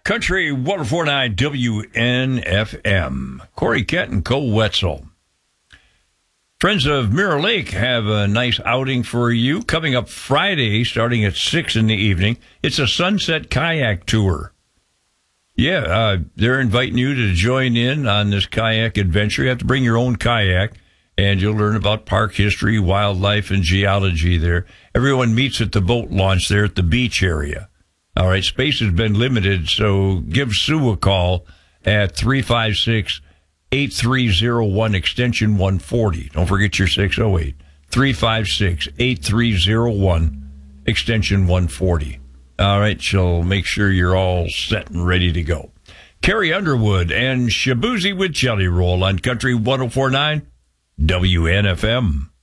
Country 104.9 WNFM. Corey Kent and Cole Wetzel. Friends of Mirror Lake have a nice outing for you coming up Friday starting at 6 in the evening. It's a sunset kayak tour. Yeah, they're inviting you to join in on this kayak adventure. You have to bring your own kayak, and you'll learn about park history, wildlife, and geology there. Everyone meets at the boat launch there at the beach area. All right, space has been limited, so give Sue a call at 356-8301, extension 140. Don't forget your 608. 356-8301, extension 140. All right, she'll make sure you're all set and ready to go. Carrie Underwood and Shabuzi with Jelly Roll on Country 104.9 WNFM.